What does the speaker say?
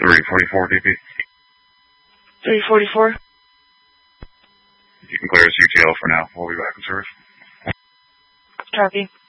344 DP. 344. You can clear CTL for now. We'll be back in service. Copy.